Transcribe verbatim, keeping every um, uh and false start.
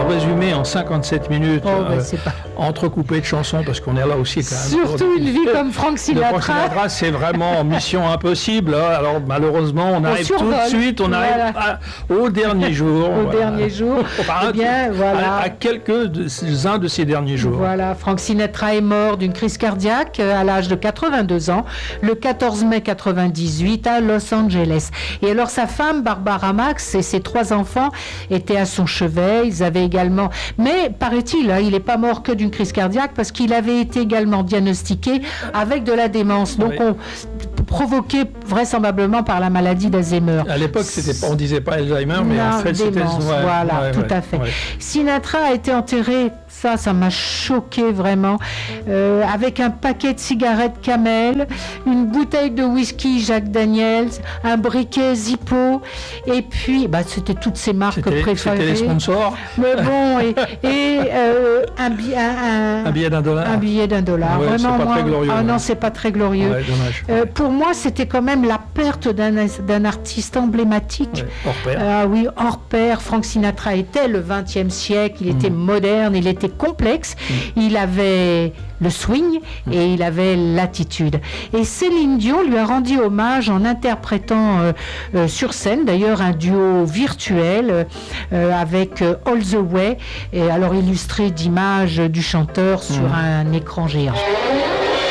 résumer en cinquante-sept minutes, oh, euh, ben, c'est pas... entrecoupé de chansons, parce qu'on est là aussi quand même. Surtout une vie comme Frank Sinatra. Frank Sinatra, c'est vraiment mission impossible. Alors malheureusement, on, on arrive survole. tout de suite, on voilà. arrive à, au dernier jour. Au voilà. dernier jour. Enfin, eh bien, voilà. À, à quelques-uns de ces derniers jours. Voilà, Frank Sinatra est mort d'une crise cardiaque à l'âge de quatre-vingt-deux ans, le quatorze mai quatre-vingt-dix-huit à Los Angeles. Et alors sa femme, Barbara Max, et ses trois enfants étaient à son chevet. Ils avaient également... Mais paraît-il, hein, il n'est pas mort que d'une crise cardiaque parce qu'il avait été également diagnostiqué avec de la démence. Donc oui. on provoqué vraisemblablement par la maladie d'Alzheimer. À l'époque, c'était pas, on disait pas Alzheimer, mais non, en fait, c'était... Ouais, voilà, ouais, tout ouais, à fait. Ouais. Sinatra a été enterré, ça, ça m'a choqué vraiment, euh, avec un paquet de cigarettes Camel, une bouteille de whisky Jack Daniels, un briquet Zippo, et puis, bah, c'était toutes ces marques c'était, préférées. C'était les sponsors. Mais bon, et, et euh, un, bi- un, un, un billet d'un dollar. Un billet d'un dollar. Ouais, vraiment, c'est pas moi, très glorieux. Ah non, c'est pas très glorieux. Ouais, dommage. Euh, pour moi, c'était quand même la perte d'un, d'un artiste emblématique. Ouais, hors pair. Ah euh, oui, hors pair. Frank Sinatra était le vingtième siècle, il mmh. était moderne, il était complexe, mmh. il avait le swing mmh. et il avait l'attitude. Et Céline Dion lui a rendu hommage en interprétant euh, euh, sur scène, d'ailleurs un duo virtuel euh, avec euh, All the Way, et alors illustré d'images du chanteur sur mmh. un écran géant.